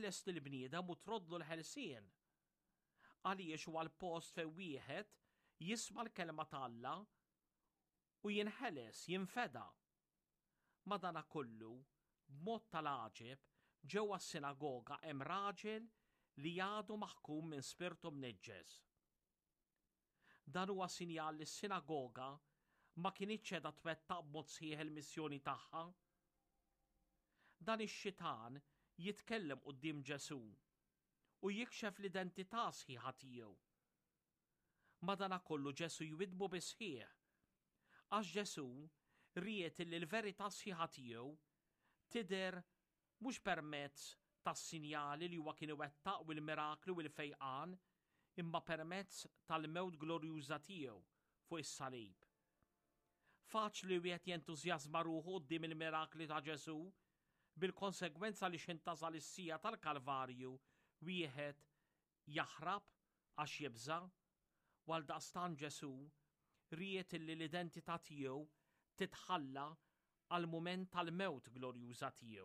teħles lill-bniedem u trodlu l-ħelsien. Għaliex huwa l-post fejn wieħed jisma' l-kelma ta' Alla u jinħeles, jinfeda. Madankollu, b'mod tal-għaġeb, ġewwa s-sinagoga hemm raġel li għadu maħkum minn spirtu mneġġes. Dan huwa sinjal li s-sinagoga ma kinitx qiegħda twettaq b'mod sħiħ il-missjoni tagħha. Dan ix-xitan jitkellem quddiem Ġesu u jikxef l-identità sħiħa tiegħu. Madankollu Ġesu jwidbu bi sħiħ għax Ġesu ried li l-verità sħiħa tiegħu tidher mhux permezz tas-sinjali li huwa kien iwettaq u l-mirakli u l-fejqan, imma permezz tal-mewt glorjuża tiegħu fuq is-salib. Faċli wieħed jentużjażma ruħu quddiem il-mirakli ta' Ġesu, bil-konsegwenza li xintasal is-sija tal-Kalvarju wieħed jaħrab għax jibża, għaldaqstant Ġesu ried li l-identità tiegħu titħalla għal mument tal-mewt glorjuża tiegħu.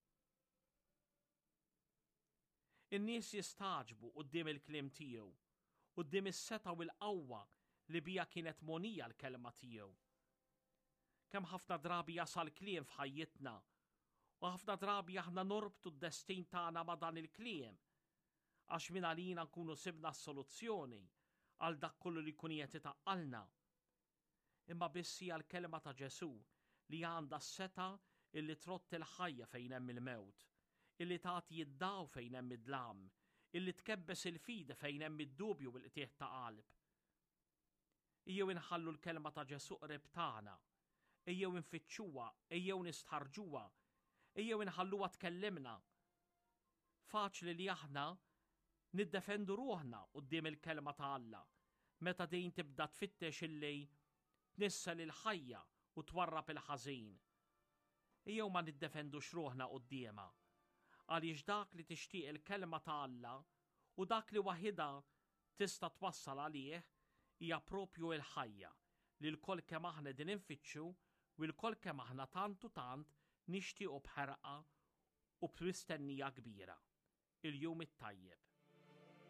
In-nies jistaġbu quddiem il-kliem tiegħu, quddiem is-seta u l-qawwa li bija kienet monija l-kelma tiegħu. Kemm ħafna drabi jasal kliem f'ħajjitna u ħafna drabi aħna norbtu d-destin tagħna ma' dan il-kliem għax minn għalina nkunu sibna s-soluzzjoni għal dak kollu li kun qed itaqqalna. Imma biss hija l-kelma ta' Ġesu li għandha s-seta illi trott il-ħajja fejn hemm il-mewt, illi tagħti jiddaw fejn hemm id-dlam, illi tkebbes il-fida fejn hemm id-dubju u l-qtieħ ta' qalb. Ejjew inħallu l-kelma ta' Ġesu qrib tagħna, ejjew infittxuha, ejjew nistħarġuha, ejjew inħalluha tkellimna. Faċli li aħna niddefendu ruħna quddiem il-kelma ta' Alla, meta din tibda tfittex illi tnissel il-ħajja u twarrab il-ħażin. Ejjew ma niddefendux ruħna quddiemha, għaliex dak li tixtieq il-kelma ta' Alla u dak li waħida tista' twassal għalih hija propju l-ħajja li l-kol kemm aħna din infittxu u l-kol kemm aħna tant u tant nixtiequ bħerqa u b'mistennija kbira. Il-jum it-tajjeb.